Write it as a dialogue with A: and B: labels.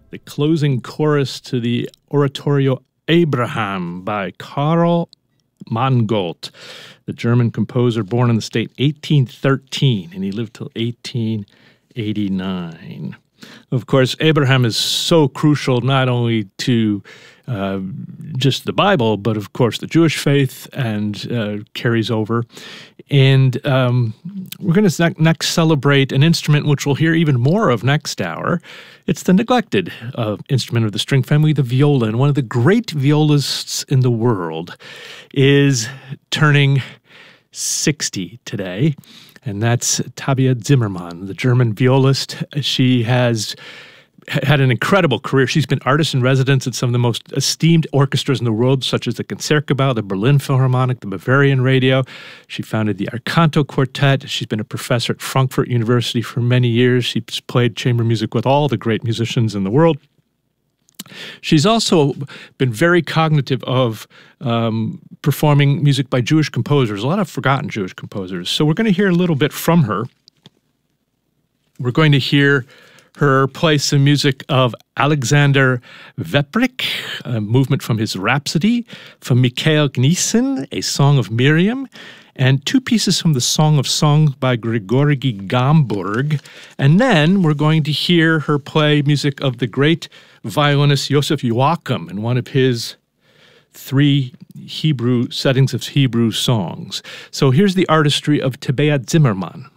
A: the closing chorus to the oratorio Abraham by Karl Mangold, the German composer born in the state 1813, and he lived till 1889. Of course, Abraham is so crucial not only to just the Bible, but of course the Jewish faith, and carries over. And we're going to next celebrate an instrument which we'll hear even more of next hour. It's the neglected instrument of the string family, the viola. And one of the great violists in the world is turning 60 today. And that's Tabea Zimmermann, the German violist. She has had an incredible career. She's been artist-in-residence at some of the most esteemed orchestras in the world, such as the Concertgebouw, the Berlin Philharmonic, the Bavarian Radio. She founded the Arcanto Quartet. She's been a professor at Frankfurt University for many years. She's played chamber music with all the great musicians in the world. She's also been very cognitive of performing music by Jewish composers, a lot of forgotten Jewish composers. So we're going to hear a little bit from her. We're going to hear her play some music of Alexander Weprik, a movement from his Rhapsody, from Mikhail Gnesin, A Song of Miriam, and two pieces from the Song of Songs by Grigory Gamburg. And then we're going to hear her play music of the great violinist Yosef Joachim in one of his 3 Hebrew settings of Hebrew songs. So here's the artistry of Tabea Zimmermann.